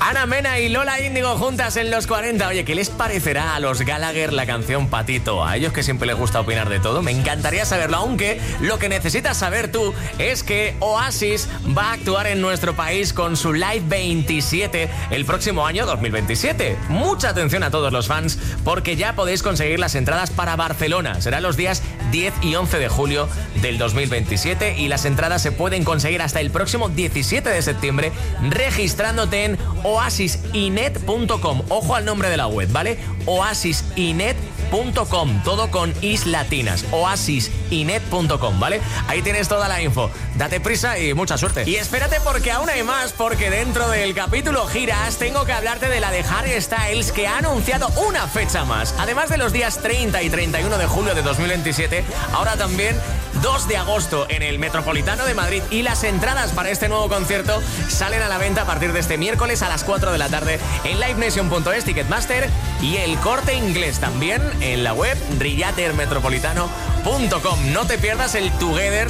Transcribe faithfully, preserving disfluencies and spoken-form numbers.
Ana Mena y Lola Índigo juntas en los cuarenta. Oye, ¿qué les parecerá a los Gallagher la canción Patito? A ellos que siempre les gusta opinar de todo. Me encantaría saberlo, aunque lo que necesitas saber tú es que Oasis va a actuar en nuestro país con su Live veintisiete el próximo año dos mil veintisiete. Mucha atención a todos los fans porque ya podéis conseguir las entradas para Barcelona. Serán los días diez y once de julio del dos mil veintisiete y las entradas se pueden conseguir hasta el próximo diecisiete de septiembre registrándote en oasis y net punto com. Ojo al nombre de la web, ¿vale? oasis y net punto com, todo con is latinas, oasis y net punto com, ¿vale? Ahí tienes toda la info. Date prisa y mucha suerte. Y espérate porque aún hay más, porque dentro del capítulo giras tengo que hablarte de la de Harry Styles, que ha anunciado una fecha más. Además de los días treinta y treinta y uno de julio de dos mil veintisiete, ahora también dos de agosto en el Metropolitano de Madrid, y las entradas para este nuevo concierto salen a la venta a partir de este miércoles a las cuatro de la tarde en live nation punto es, Ticketmaster y El Corte Inglés, también en la web rillater metropolitano punto com. No te pierdas el Together